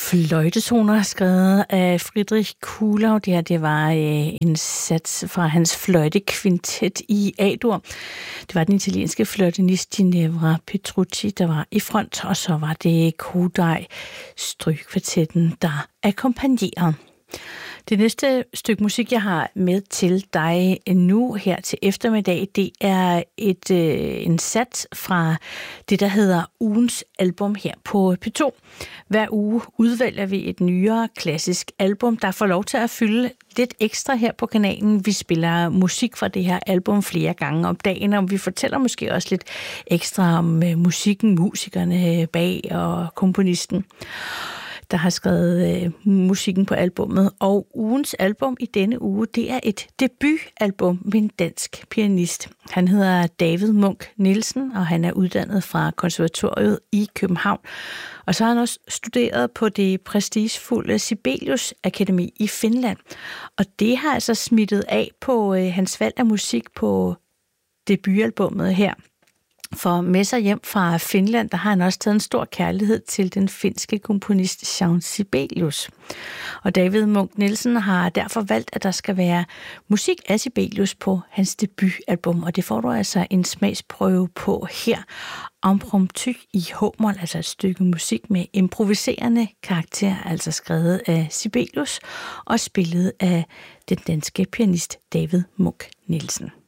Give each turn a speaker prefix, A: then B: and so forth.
A: fløjtetoner skrevet af Friedrich Kuhlau. Det var en sats fra hans fløjtekvintet i A-dur. Det var den italienske fløjtenist Ginevra Petrucci, der var i front, og så var det Kodai Strygekvartetten, der akkompagnerede. Det næste stykke musik, jeg har med til dig nu her til eftermiddag, det er en sats fra det, der hedder ugens album her på P2. Hver uge udvælger vi et nyere klassisk album, der får lov til at fylde lidt ekstra her på kanalen. Vi spiller musik fra det her album flere gange om dagen, og vi fortæller måske også lidt ekstra om musikken, musikerne bag og komponisten, der har skrevet musikken på albummet. Og ugens album i denne uge, det er et debutalbum med en dansk pianist. Han hedder David Munch Nielsen, og han er uddannet fra konservatoriet i København. Og så har han også studeret på det prestigefulde Sibelius Akademi i Finland. Og det har altså smittet af på hans valg af musik på debutalbummet her. For med sig hjem fra Finland, der har han også taget en stor kærlighed til den finske komponist Jean Sibelius. Og David Munch Nielsen har derfor valgt, at der skal være musik af Sibelius på hans debutalbum, og det får du altså en smagsprøve på her. Impromptu i h-mol, altså et stykke musik med improviserende karakter, altså skrevet af Sibelius og spillet af den danske pianist David Munch Nielsen.